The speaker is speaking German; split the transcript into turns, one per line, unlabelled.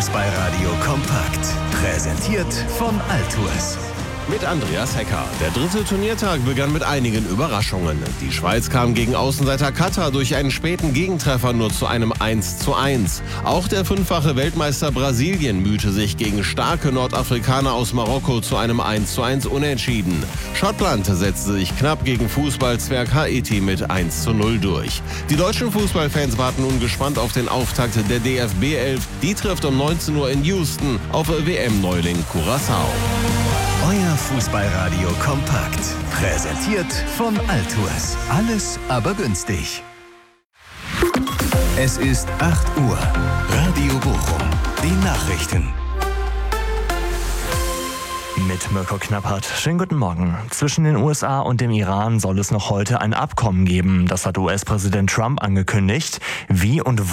Fußballradio kompakt. Präsentiert von Altours.
Mit Andreas Hecker. Der dritte Turniertag begann mit einigen Überraschungen. Die Schweiz kam gegen Außenseiter Katar durch einen späten Gegentreffer nur zu einem 1:1. Auch der fünffache Weltmeister Brasilien mühte sich gegen starke Nordafrikaner aus Marokko zu einem 1:1 Unentschieden. Schottland setzte sich knapp gegen Fußballzwerg Haiti mit 1:0 durch. Die deutschen Fußballfans warten nun gespannt auf den Auftakt der DFB 11. Die trifft um 19 Uhr in Houston auf WM-Neuling Curaçao.
Euer Fußballradio kompakt. Präsentiert von Altours. Alles aber günstig. Es ist 8 Uhr. Radio Bochum. Die Nachrichten.
Mit Mirko Knappert. Schönen guten Morgen. Zwischen den USA und dem Iran soll es noch heute ein Abkommen geben. Das hat US-Präsident Trump angekündigt. Wie und